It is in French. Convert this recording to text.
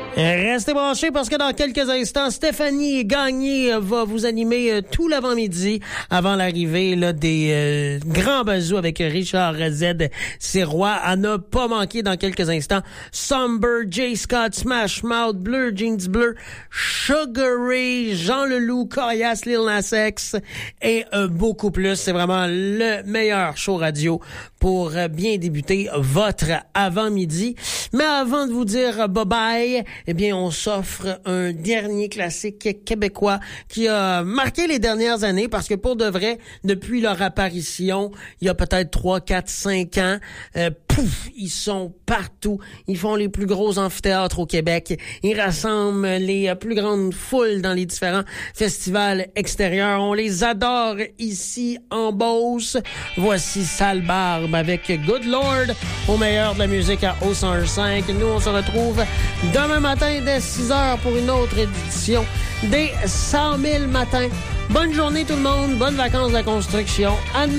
Restez branchés parce que dans quelques instants, Stéphanie Gagné va vous animer tout l'avant-midi avant l'arrivée là, des grands bazous avec Richard Z. Sirois. À ne pas manquer dans quelques instants, Somber, J. Scott, Smash Mouth, Bleu, Jeans Bleu, Sugar Ray, Jean Leloup, Corias, Lil Nas X et beaucoup plus. C'est vraiment le meilleur show radio pour bien débuter votre avant-midi. Mais avant de vous dire bye-bye, eh bien, on s'offre un dernier classique québécois qui a marqué les dernières années parce que pour de vrai, depuis leur apparition, il y a peut-être 3, 4, 5 ans, ils sont partout. Ils font les plus gros amphithéâtres au Québec. Ils rassemblent les plus grandes foules dans les différents festivals extérieurs. On les adore ici en Beauce. Voici Sale Barbe avec Good Lord au meilleur de la musique à O105. Nous, on se retrouve demain matin dès 6h pour une autre édition des 100 000 matins. Bonne journée tout le monde. Bonnes vacances de la construction.